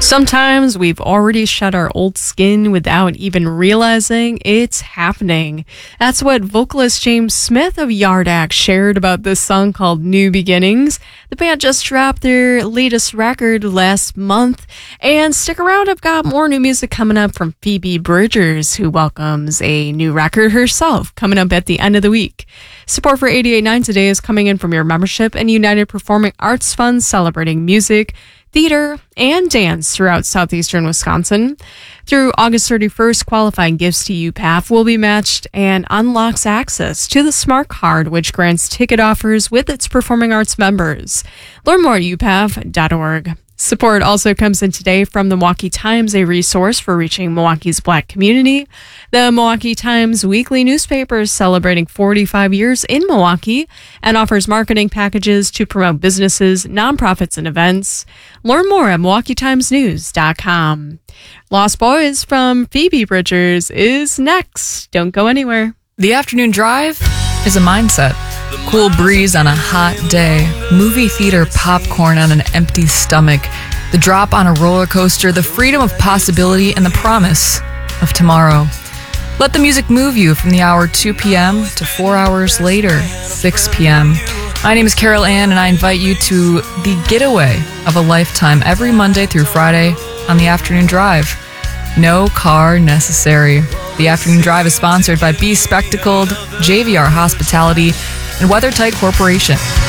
Sometimes we've already shed our old skin without even realizing it's happening. That's what vocalist James Smith of Yard Act shared about this song called New Beginnings. The band just dropped their latest record last month. And stick around, I've got more new music coming up from Phoebe Bridgers, who welcomes a new record herself coming up at the end of the week. Support for 88.9 Today is coming in from your membership and United Performing Arts Fund, celebrating music, theater, and dance throughout southeastern Wisconsin. Through August 31st, qualifying gifts to UPAF will be matched and unlocks access to the Smart Card, which grants ticket offers with its performing arts members. Learn more at upaf.org. Support also comes in today from the Milwaukee Times, a resource for reaching Milwaukee's Black community. The Milwaukee Times weekly newspaper is celebrating 45 years in Milwaukee and offers marketing packages to promote businesses, nonprofits, and events. Learn more at MilwaukeeTimesNews.com. Lost Boys from Phoebe Bridgers is next. Don't go anywhere. The afternoon drive is a mindset. Cool breeze on a hot day, movie theater popcorn on an empty stomach, the drop on a roller coaster, the freedom of possibility, and the promise of tomorrow. Let the music move you from the hour 2 p.m. to 4 hours later, 6 p.m. My name is Carol Ann, and I invite you to the getaway of a lifetime every Monday through Friday on the afternoon drive. No car necessary. The afternoon drive is sponsored by Be Spectacled, JVR Hospitality, and WeatherTight Corporation.